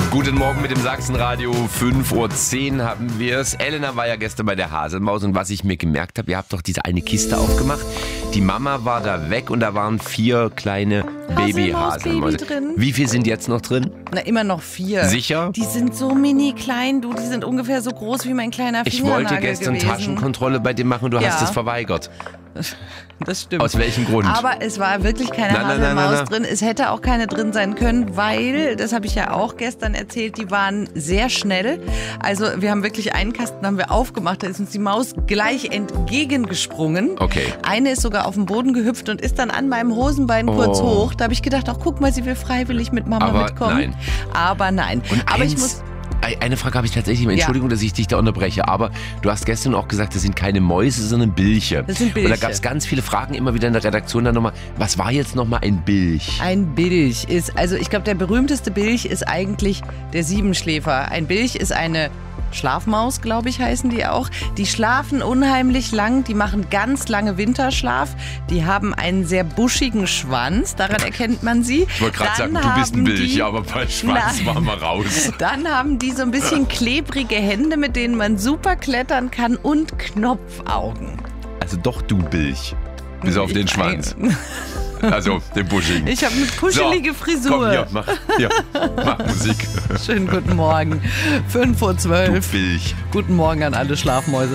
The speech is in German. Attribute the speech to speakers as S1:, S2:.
S1: Guten Morgen mit dem Sachsenradio. 5:10 Uhr haben wir es. Elena war ja gestern bei der Haselmaus und was ich mir gemerkt habe, ihr habt doch diese eine Kiste aufgemacht. Die Mama war da weg und da waren 4 kleine Baby-Haselmäuse
S2: drin.
S1: Wie viel sind jetzt noch drin?
S2: Na, immer noch 4.
S1: Sicher?
S2: Die sind so mini klein, du. Die sind ungefähr so groß wie mein kleiner
S1: Ich
S2: Fingernagel
S1: wollte gestern
S2: gewesen.
S1: Taschenkontrolle bei dem machen und du hast es verweigert.
S2: Das stimmt.
S1: Aus welchem Grund?
S2: Aber es war wirklich keine Haselmaus drin. Es hätte auch keine drin sein können, weil, das habe ich ja auch gestern erzählt, die waren sehr schnell. Also wir haben wirklich einen Kasten haben wir aufgemacht, da ist uns die Maus gleich entgegengesprungen.
S1: Okay.
S2: Eine ist sogar auf den Boden gehüpft und ist dann an meinem Hosenbein kurz hoch. Da habe ich gedacht, ach guck mal, sie will freiwillig mit Mama mitkommen.
S1: Nein.
S2: Aber nein. Aber ich muss...
S1: Eine Frage habe ich tatsächlich, Entschuldigung, dass ich dich da unterbreche, aber du hast gestern auch gesagt, das sind keine Mäuse, sondern Bilche.
S2: Das sind Bilche.
S1: Und da gab es ganz viele Fragen immer wieder in der Redaktion dann nochmal, was war jetzt nochmal ein Bilch?
S2: Ein Bilch ist, also ich glaube, der berühmteste Bilch ist eigentlich der Siebenschläfer. Ein Bilch ist eine Schlafmaus, glaube ich, heißen die auch. Die schlafen unheimlich lang, die machen ganz lange Winterschlaf. Die haben einen sehr buschigen Schwanz, daran erkennt man sie.
S1: Ich wollte gerade sagen, du bist ein Bilch, aber bei Schwanz machen wir raus.
S2: Dann haben die so ein bisschen klebrige Hände, mit denen man super klettern kann und Knopfaugen.
S1: Also doch du Bilch, bis auf den Schwanz. Also den buschigen.
S2: Ich habe eine kuschelige Frisur.
S1: Komm, mach Musik.
S2: Schönen guten Morgen. 5:12 Uhr.
S1: Du Bilch.
S2: Guten Morgen an alle Schlafmäuse.